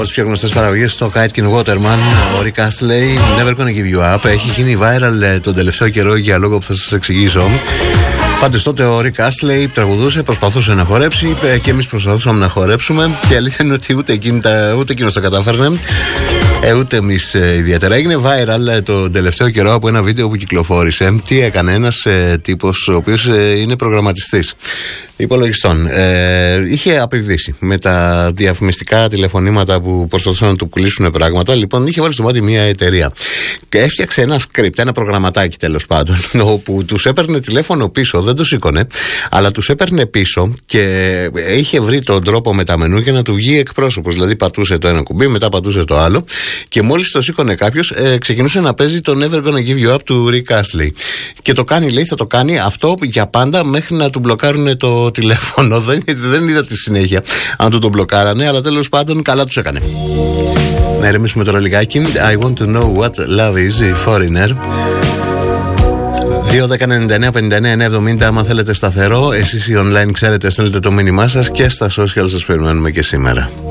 από τις πιο γνωστές παραγωγές στο Kite King Waterman, ο Rick Astley, Never Gonna Give You Up. Έχει γίνει viral τον τελευταίο καιρό για λόγο που θα σας εξηγήσω. Πάντως τότε ο Rick Astley τραγουδούσε, προσπαθούσε να χορέψει και εμείς προσπαθούσαμε να χορέψουμε. Και η αλήθεια είναι ότι ούτε εκείνος το κατάφερνε, ούτε εμείς ιδιαίτερα. Έγινε viral τον τελευταίο καιρό από ένα βίντεο που κυκλοφόρησε. Τι έκανε ένας τύπος, ο οποίος είναι προγραμματιστής υπολογιστών. Είχε απειδήσει με τα διαφημιστικά τηλεφωνήματα που προσπαθούσαν να του πουλήσουν πράγματα. Λοιπόν, είχε βάλει στο μάτι μια εταιρεία και έφτιαξε ένα script, ένα προγραμματάκι τέλος πάντων, όπου τους έπαιρνε τηλέφωνο πίσω, δεν το σήκωνε, αλλά τους έπαιρνε πίσω και είχε βρει τον τρόπο με τα μενού για να του βγει εκπρόσωπος. Δηλαδή, πατούσε το ένα κουμπί, μετά πατούσε το άλλο, και μόλις το σήκωνε κάποιος, ξεκινούσε να παίζει το Never Gonna Give You Up του Rick Astley. Και το κάνει, λέει, θα το κάνει αυτό για πάντα μέχρι να του μπλοκάρουν το τηλέφωνο. Δεν είδα τη συνέχεια αν του το μπλοκάρανε, αλλά τέλος πάντων καλά τους έκανε. Να ηρεμήσουμε τώρα λιγάκι. I want to know what love is, η Foreigner. 2-10-99-59-70. Άμα θέλετε σταθερό, εσείς οι online ξέρετε, στέλνετε το μήνυμά σας και στα social σας περιμένουμε και σήμερα.